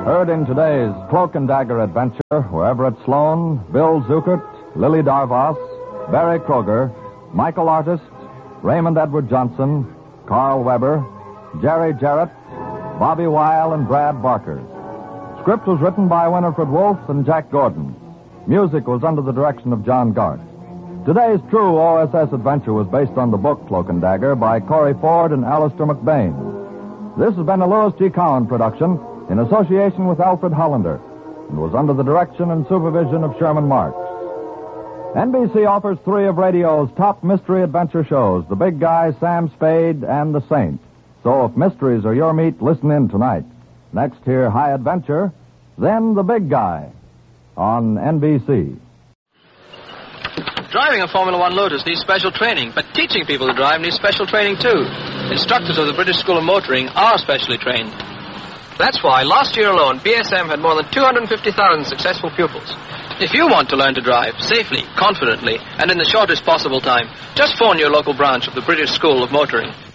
Heard in today's Cloak and Dagger adventure were Everett Sloan, Bill Zuckert, Lily Darvas, Barry Kroger, Michael Artist, Raymond Edward Johnson, Carl Weber, Jerry Jarrett, Bobby Weil, and Brad Barker. Script was written by Winifred Wolfe and Jack Gordon. Music was under the direction of John Garth. Today's true OSS adventure was based on the book Cloak and Dagger by Corey Ford and Alistair McBain. This has been a Louis G. Cowan production in association with Alfred Hollander and was under the direction and supervision of Sherman Marks. NBC offers 3 of radio's top mystery adventure shows, The Big Guy, Sam Spade, and The Saint. So if mysteries are your meat, listen in tonight. Next, hear High Adventure, then The Big Guy on NBC. Driving a Formula One Lotus needs special training, but teaching people to drive needs special training too. Instructors of the British School of Motoring are specially trained. That's why last year alone, BSM had more than 250,000 successful pupils. If you want to learn to drive safely, confidently, and in the shortest possible time, just phone your local branch of the British School of Motoring.